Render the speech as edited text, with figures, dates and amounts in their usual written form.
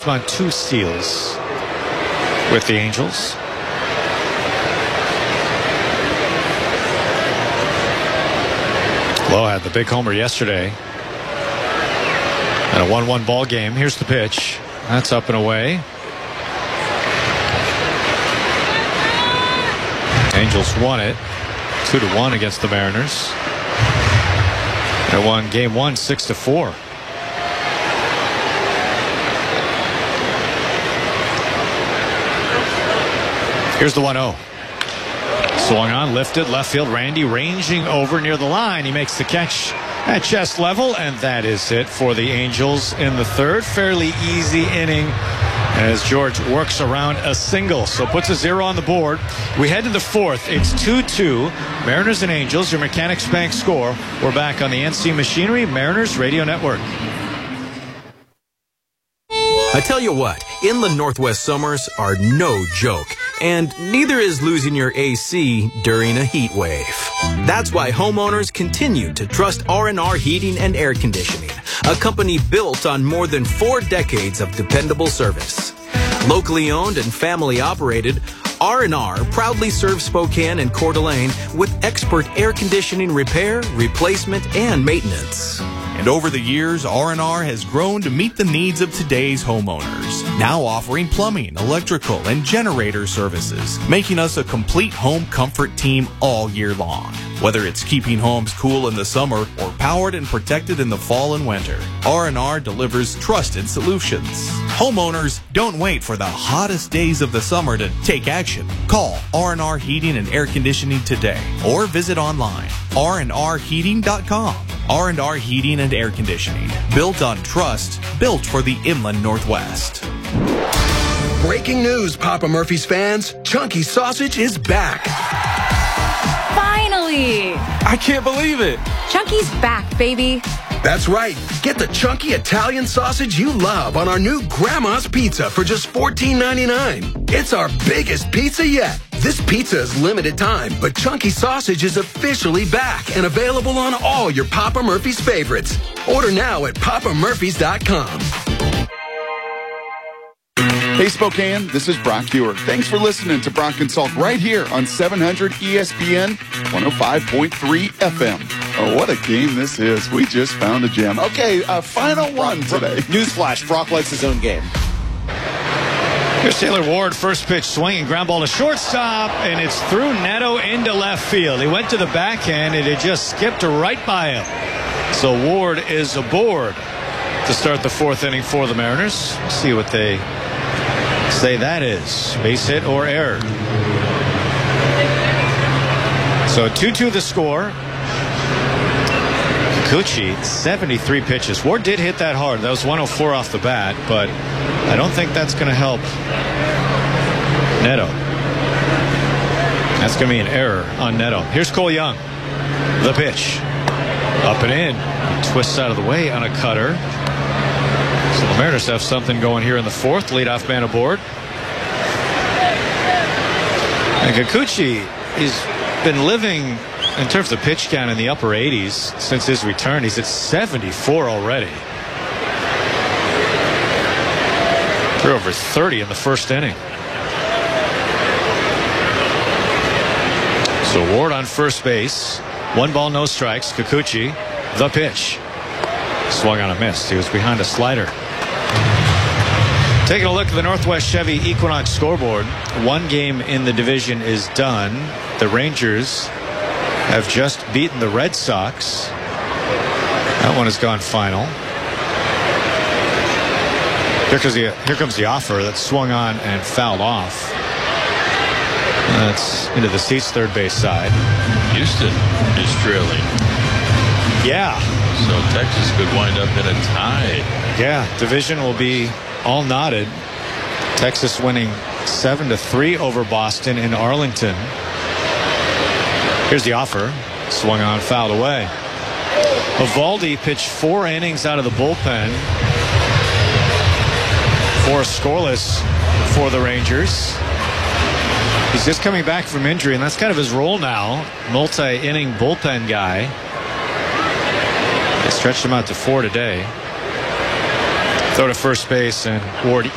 Guzman 2 steals with the Angels. Lowe had the big homer yesterday. And a 1-1 ball game. Here's the pitch. That's up and away. Angels won it 2-1 against the Mariners. They won game 1 6-4. Here's the 1-0. Swung on, lifted, left field. Randy ranging over near the line. He makes the catch at chest level, and that is it for the Angels in the third. Fairly easy inning as George works around a single. So puts a 0 on the board. We head to the fourth. It's 2-2. Mariners and Angels, your Mechanics Bank score. We're back on the NC Machinery Mariners Radio Network. I tell you what, inland Northwest summers are no joke, and neither is losing your AC during a heat wave. That's why homeowners continue to trust R&R Heating and Air Conditioning, a company built on more than 4 decades of dependable service. Locally owned and family operated, R&R proudly serves Spokane and Coeur d'Alene with expert air conditioning repair, replacement, and maintenance. And over the years, R&R has grown to meet the needs of today's homeowners, now offering plumbing, electrical, and generator services, making us a complete home comfort team all year long. Whether it's keeping homes cool in the summer or powered and protected in the fall and winter, R&R delivers trusted solutions. Homeowners, don't wait for the hottest days of the summer to take action. Call R&R Heating and Air Conditioning today or visit online, rnrheating.com. R&R Heating and Air Conditioning, built on trust, built for the inland Northwest. Breaking news, Papa Murphy's fans. Chunky Sausage is back. Finally! I can't believe it. Chunky's back, baby. That's right. Get the chunky Italian sausage you love on our new Grandma's Pizza for just $14.99. It's our biggest pizza yet. This pizza is limited time, but Chunky Sausage is officially back and available on all your Papa Murphy's favorites. Order now at papamurphys.com. Hey Spokane, this is Brock Hewer. Thanks for listening to Brock and Salk right here on 700 ESPN 105.3 FM. Oh, what a game this is. We just found a gem. Okay, final one today. Newsflash, Brock likes his own game. Here's Taylor Ward, first pitch swinging, ground ball to shortstop, and it's through Neto into left field. He went to the backhand, and it just skipped right by him. So Ward is aboard to start the fourth inning for the Mariners. See what they say that is. Base hit or error. So 2-2 the score. Kikuchi, 73 pitches. Ward did hit that hard. That was 104 off the bat, but I don't think that's going to help Neto. That's going to be an error on Neto. Here's Cole Young. The pitch. Up and in. He twists out of the way on a cutter. So the Mariners have something going here in the fourth. Leadoff man aboard. And Kikuchi has been living, in terms of pitch count, in the upper 80s since his return. He's at 74 already. Threw over 30 in the first inning. So Ward on first base. 1 ball, no strikes. Kikuchi, the pitch. Swung on a miss. He was behind a slider. Taking a look at the Northwest Chevy Equinox scoreboard. 1 game in the division is done. The Rangers have just beaten the Red Sox. That one has gone final. Here comes the offer that swung on and fouled off. That's into the seats, third base side. Houston is trailing. Yeah. So Texas could wind up in a tie. Yeah, division will be all knotted. Texas winning 7-3 over Boston in Arlington. Here's the offer. Swung on, fouled away. Eovaldi pitched 4 innings out of the bullpen. 4 scoreless for the Rangers. He's just coming back from injury, and that's kind of his role now. Multi-inning bullpen guy. They stretched him out to 4 today. Throw to first base, and Ward